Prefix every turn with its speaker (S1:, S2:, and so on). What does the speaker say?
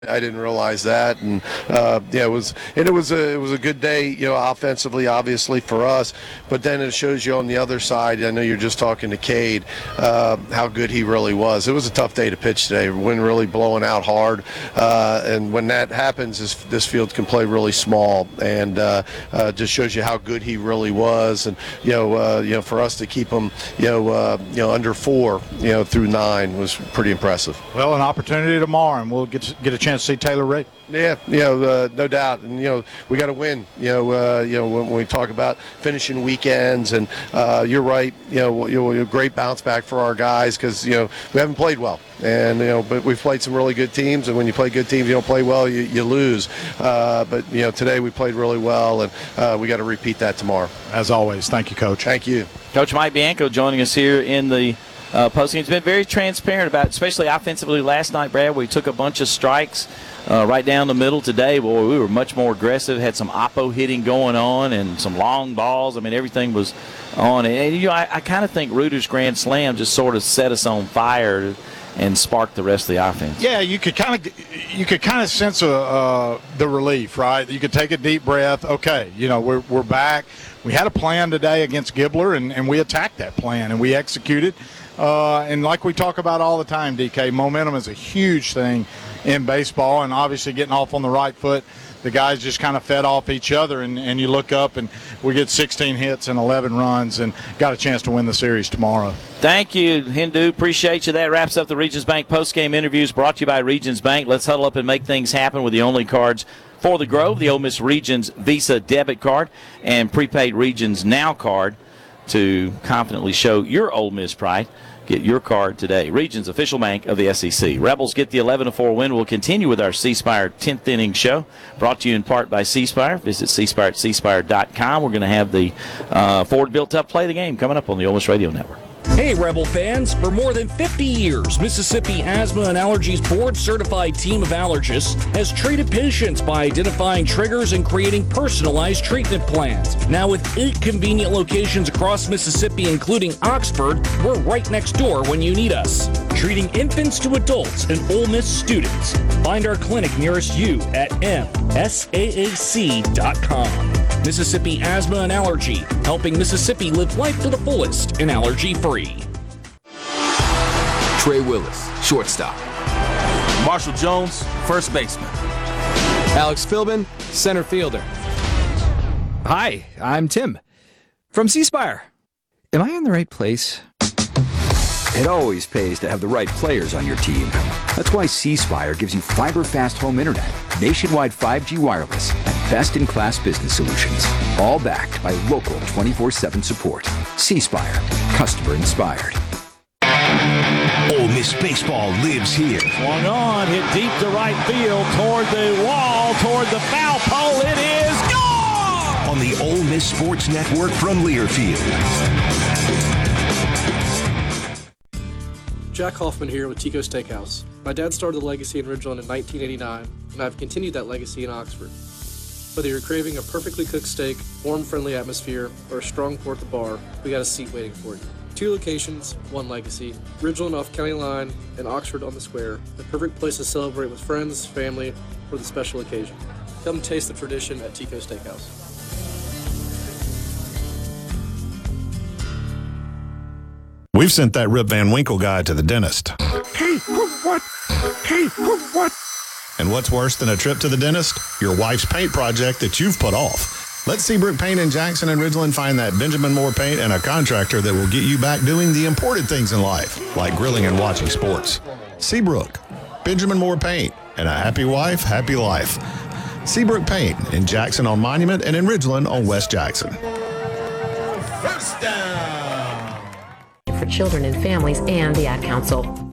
S1: I didn't realize that, and it was a good day, offensively, obviously for us. But then it shows you on the other side. I know you're just talking to Cade, how good he really was. It was a tough day to pitch today. Wind really blowing out hard, and when that happens, this field can play really small, and just shows you how good he really was. And for us to keep him, under 4, through 9 was pretty impressive.
S2: Well, an opportunity tomorrow, and we'll get a chance to see Taylor Ray.
S1: Yeah, no doubt, and we got to win. When we talk about finishing weekends, and you're right. Great bounce back for our guys because we haven't played well, and but we've played some really good teams. And when you play good teams, you don't play well, you lose. But today we played really well, and we got to repeat that tomorrow.
S2: As always, thank you, Coach.
S1: Thank you,
S3: Coach Mike Bianco, joining us here in the postgame. He's been very transparent about, especially offensively last night, Brad. We took a bunch of strikes right down the middle. Today, boy, we were much more aggressive, had some oppo hitting going on and some long balls. I mean, everything was on. And I kind of think Reuter's grand slam just sort of set us on fire and sparked the rest of the offense.
S2: Yeah, you could kind of sense the relief, right? You could take a deep breath. Okay, we're back. We had a plan today against Gibbler, and we attacked that plan, and we executed. And like we talk about all the time, DK, momentum is a huge thing in baseball, and obviously getting off on the right foot, the guys just kind of fed off each other, and you look up and we get 16 hits and 11 runs and got a chance to win the series tomorrow.
S3: Thank you, Hindu. Appreciate you. That wraps up the Regions Bank postgame interviews brought to you by Regions Bank. Let's huddle up and make things happen with the only cards for the Grove, the Ole Miss Regions Visa debit card and prepaid Regions Now card to confidently show your Ole Miss pride. Get your card today. Regions, official bank of the SEC. Rebels get the 11-4 win. We'll continue with our C Spire 10th inning show, brought to you in part by C Spire. Visit cspire at cspire.com. We're going to have the Ford Built Up Play the Game coming up on the Ole Miss Radio Network.
S4: Hey, Rebel fans. For more than 50 years, Mississippi Asthma and Allergies board-certified team of allergists has treated patients by identifying triggers and creating personalized treatment plans. Now with 8 convenient locations across Mississippi, including Oxford, we're right next door when you need us. Treating infants to adults and Ole Miss students. Find our clinic nearest you at msaac.com. Mississippi Asthma and Allergy, helping Mississippi live life to the fullest and allergy-free.
S5: Trey Willis, shortstop.
S6: Marshall Jones, first baseman.
S5: Alex Philbin, center fielder.
S7: Hi, I'm Tim from C Spire. Am I in the right place?
S8: It always pays to have the right players on your team. That's why C Spire gives you fiber-fast home internet, nationwide 5G wireless, and best-in-class business solutions. All backed by local 24/7 support. C Spire, customer inspired.
S9: Ole Miss baseball lives here.
S10: Swung on, hit deep to right field, toward the wall, toward the foul pole. It is gone!
S9: On the Ole Miss Sports Network from Learfield.
S11: Jack Hoffman here with Tico Steakhouse. My dad started the legacy in Ridgeland in 1989, and I've continued that legacy in Oxford. Whether you're craving a perfectly cooked steak, warm, friendly atmosphere, or a strong pour at the bar, we got a seat waiting for you. 2 locations, 1 legacy. Ridgeland off County Line and Oxford on the Square. The perfect place to celebrate with friends, family, or the special occasion. Come taste the tradition at Tico Steakhouse.
S12: We've sent that Rip Van Winkle guy to the dentist.
S13: What? What?
S12: And what's worse than a trip to the dentist? Your wife's paint project that you've put off. Let Seabrook Paint in Jackson and Ridgeland find that Benjamin Moore Paint and a contractor that will get you back doing the important things in life, like grilling and watching sports. Seabrook, Benjamin Moore Paint, and a happy wife, happy life. Seabrook Paint in Jackson on Monument and in Ridgeland on West Jackson.
S14: For children and families and the Ad Council.